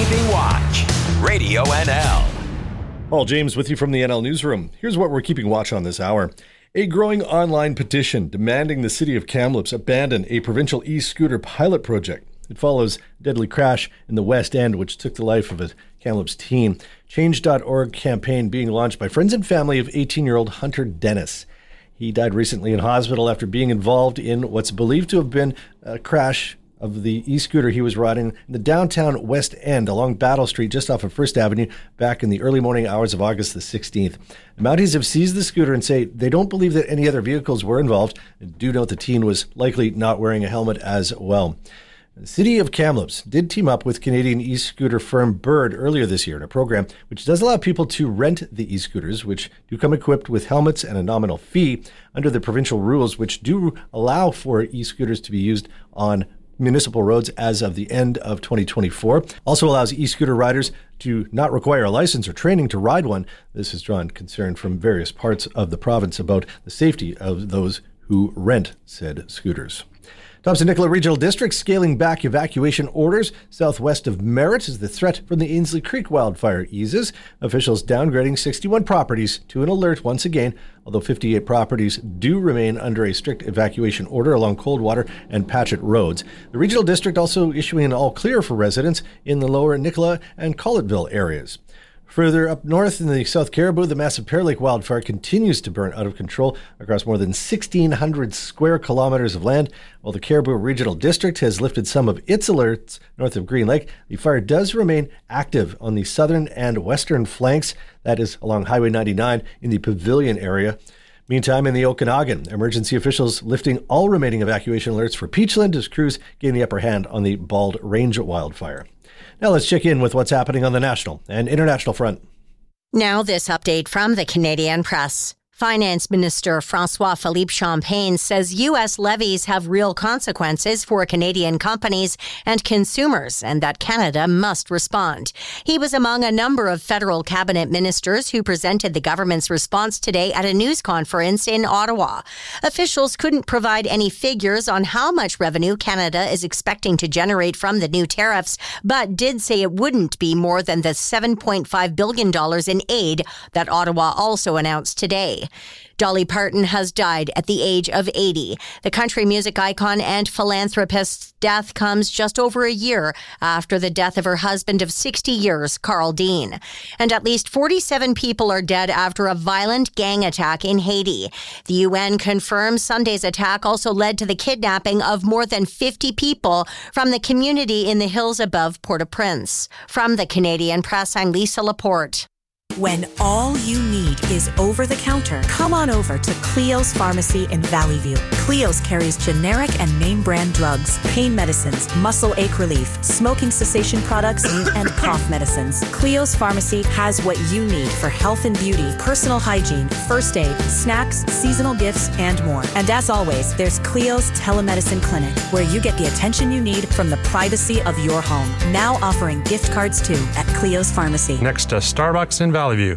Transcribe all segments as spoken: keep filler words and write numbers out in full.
Keeping Watch, Radio N L. Paul James with you from the N L Newsroom. Here's what we're keeping watch on this hour. A growing online petition demanding the city of Kamloops abandon a provincial e-scooter pilot project. It follows a deadly crash in the West End, which took the life of a Kamloops teen. Change dot org campaign being launched by friends and family of eighteen-year-old Hunter Dennis. He died recently in hospital after being involved in what's believed to have been a crash of the e-scooter he was riding in the downtown West End along Battle Street just off of First Avenue back in the early morning hours of August the sixteenth. The Mounties have seized the scooter and say they don't believe that any other vehicles were involved and do note the teen was likely not wearing a helmet as well. The city of Kamloops did team up with Canadian e-scooter firm Bird earlier this year in a program which does allow people to rent the e-scooters, which do come equipped with helmets and a nominal fee under the provincial rules, which do allow for e-scooters to be used on municipal roads as of the end of twenty twenty-four. Also allows e-scooter riders to not require a license or training to ride one. This has drawn concern from various parts of the province about the safety of those who rent said scooters. Thompson Nicola Regional District scaling back evacuation orders southwest of Merritt as the threat from the Ainslie Creek wildfire eases. Officials downgrading sixty-one properties to an alert once again, although fifty-eight properties do remain under a strict evacuation order along Coldwater and Patchett roads. The Regional District also issuing an all-clear for residents in the lower Nicola and Collettville areas. Further up north in the South Caribou, the massive Pear Lake wildfire continues to burn out of control across more than sixteen hundred square kilometers of land. While the Caribou Regional District has lifted some of its alerts north of Green Lake, the fire does remain active on the southern and western flanks. That is along Highway ninety-nine in the Pavilion area. Meantime, in the Okanagan, emergency officials lifting all remaining evacuation alerts for Peachland as crews gain the upper hand on the Bald Range wildfire. Now let's check in with what's happening on the national and international front. Now this update from the Canadian Press. Finance Minister François-Philippe Champagne says U S levies have real consequences for Canadian companies and consumers and that Canada must respond. He was among a number of federal cabinet ministers who presented the government's response today at a news conference in Ottawa. Officials couldn't provide any figures on how much revenue Canada is expecting to generate from the new tariffs, but did say it wouldn't be more than the seven point five billion dollars in aid that Ottawa also announced today. Dolly Parton has died at the age of eighty. The country music icon and philanthropist's death comes just over a year after the death of her husband of sixty years, Carl Dean. And at least forty-seven people are dead after a violent gang attack in Haiti. The U N confirms Sunday's attack also led to the kidnapping of more than fifty people from the community in the hills above Port-au-Prince. From the Canadian Press, I'm Lisa Laporte. When all you need is over-the-counter, come on over to Cleo's Pharmacy in Valley View. Cleo's carries generic and name-brand drugs, pain medicines, muscle ache relief, smoking cessation products, and cough medicines. Cleo's Pharmacy has what you need for health and beauty, personal hygiene, first aid, snacks, seasonal gifts, and more. And as always, there's Cleo's Telemedicine Clinic, where you get the attention you need from the privacy of your home. Now offering gift cards, too, at Cleo's Pharmacy. Next to Starbucks in Valley View.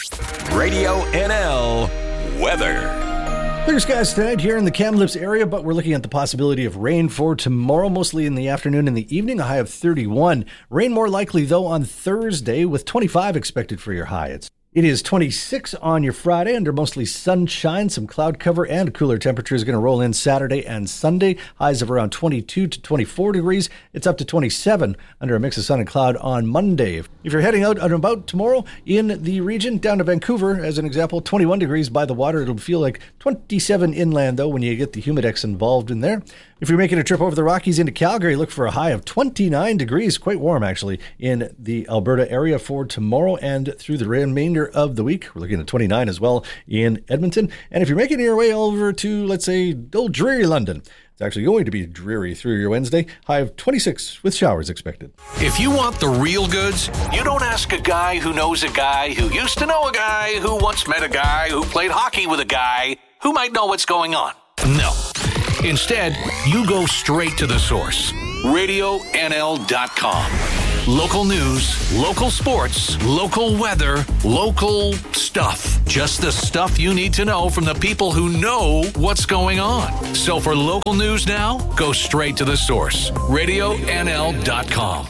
Radio N L weather. Clear skies tonight here in the Kamloops area, but we're looking at the possibility of rain for tomorrow, mostly in the afternoon and the evening, a high of thirty-one. Rain more likely, though, on Thursday, with twenty-five expected for your high. It's It is twenty-six on your Friday under mostly sunshine, some cloud cover, and cooler temperatures going to roll in Saturday and Sunday. Highs of around twenty-two to twenty-four degrees. It's up to twenty-seven under a mix of sun and cloud on Monday. If you're heading out and about tomorrow in the region, down to Vancouver, as an example, twenty-one degrees by the water. It'll feel like twenty-seven inland, though, when you get the humidex involved in there. If you're making a trip over the Rockies into Calgary, look for a high of twenty-nine degrees, quite warm actually, in the Alberta area for tomorrow and through the remainder of the week. We're looking at twenty-nine as well in Edmonton. And if you're making your way over to, let's say, old dreary London, it's actually going to be dreary through your Wednesday. High of twenty-six with showers expected. If you want the real goods, you don't ask a guy who knows a guy who used to know a guy who once met a guy who played hockey with a guy who might know what's going on. No. Instead, you go straight to the source. radio N L dot com. Local news, local sports, local weather, local stuff. Just the stuff you need to know from the people who know what's going on. So for local news now, go straight to the source. radio N L dot com.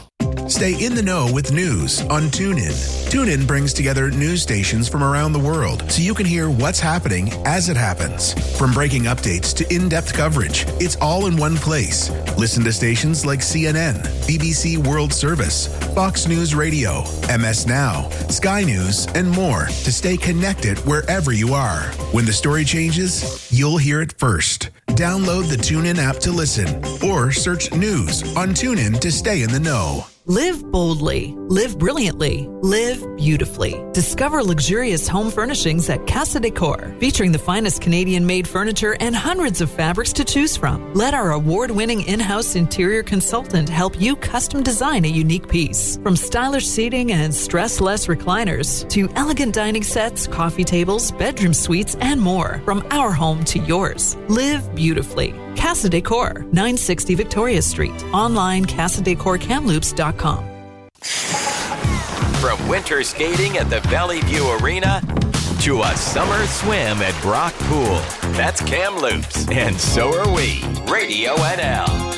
Stay in the know with news on TuneIn. TuneIn brings together news stations from around the world so you can hear what's happening as it happens. From breaking updates to in-depth coverage, it's all in one place. Listen to stations like C N N, B B C World Service, Fox News Radio, M S Now, Sky News, and more to stay connected wherever you are. When the story changes, you'll hear it first. Download the TuneIn app to listen or search news on TuneIn to stay in the know. Live boldly, live brilliantly, live beautifully. Discover luxurious home furnishings at Casa Decor, featuring the finest Canadian-made furniture and hundreds of fabrics to choose from. Let our award-winning in-house interior consultant help you custom design a unique piece. From stylish seating and stress-less recliners to elegant dining sets, coffee tables, bedroom suites, and more. From our home to yours. Live beautifully. Casa Decor, nine sixty Victoria Street. Online, casa decor kamloops dot com. From winter skating at the Valley View Arena to a summer swim at Brock Pool. That's Kamloops, and so are we. Radio N L.